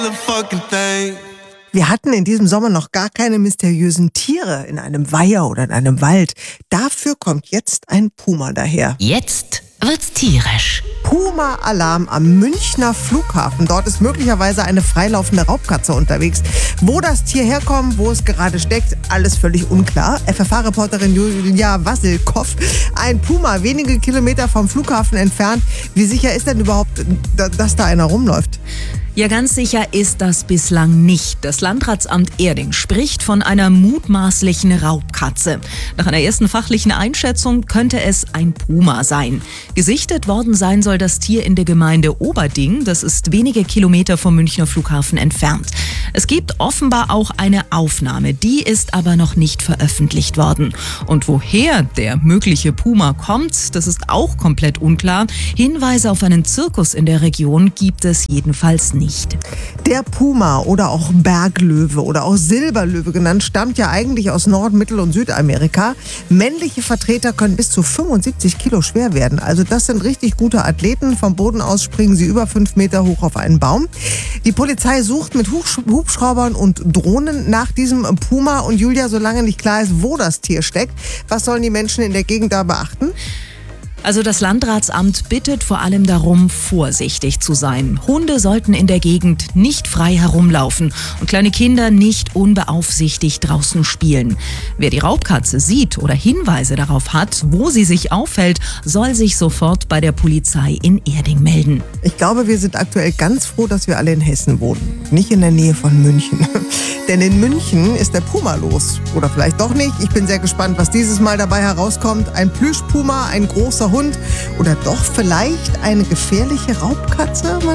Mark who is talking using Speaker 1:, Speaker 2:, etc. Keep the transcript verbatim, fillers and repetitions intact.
Speaker 1: Wir hatten in diesem Sommer noch gar keine mysteriösen Tiere in einem Weiher oder in einem Wald. Dafür kommt jetzt ein Puma daher.
Speaker 2: Jetzt wird's tierisch.
Speaker 1: Puma-Alarm am Münchner Flughafen. Dort ist möglicherweise eine freilaufende Raubkatze unterwegs. Wo das Tier herkommt, wo es gerade steckt, alles völlig unklar. F F H-Reporterin Julia Wassilkow. Ein Puma wenige Kilometer vom Flughafen entfernt. Wie sicher ist denn überhaupt, dass da einer rumläuft?
Speaker 3: Ja, ganz sicher ist das bislang nicht. Das Landratsamt Erding spricht von einer mutmaßlichen Raubkatze. Nach einer ersten fachlichen Einschätzung könnte es ein Puma sein. Gesichtet worden sein soll das Tier in der Gemeinde Oberding. Das ist wenige Kilometer vom Münchner Flughafen entfernt. Es gibt offenbar auch eine Aufnahme. Die ist aber noch nicht veröffentlicht worden. Und woher der mögliche Puma kommt, das ist auch komplett unklar. Hinweise auf einen Zirkus in der Region gibt es jedenfalls nicht. Nicht.
Speaker 1: Der Puma oder auch Berglöwe oder auch Silberlöwe genannt, stammt ja eigentlich aus Nord-, Mittel- und Südamerika. Männliche Vertreter können bis zu fünfundsiebzig Kilo schwer werden. Also das sind richtig gute Athleten. Vom Boden aus springen sie über fünf Meter hoch auf einen Baum. Die Polizei sucht mit Hubschraubern und Drohnen nach diesem Puma. Und Julia, solange nicht klar ist, wo das Tier steckt, was sollen die Menschen in der Gegend da beachten?
Speaker 3: Also das Landratsamt bittet vor allem darum, vorsichtig zu sein. Hunde sollten in der Gegend nicht frei herumlaufen und kleine Kinder nicht unbeaufsichtigt draußen spielen. Wer die Raubkatze sieht oder Hinweise darauf hat, wo sie sich aufhält, soll sich sofort bei der Polizei in Erding melden.
Speaker 1: Ich glaube, wir sind aktuell ganz froh, dass wir alle in Hessen wohnen, nicht in der Nähe von München. Denn in München ist der Puma los. Oder vielleicht doch nicht. Ich bin sehr gespannt, was dieses Mal dabei herauskommt. Ein Plüschpuma, ein großer Hund oder doch vielleicht eine gefährliche Raubkatze?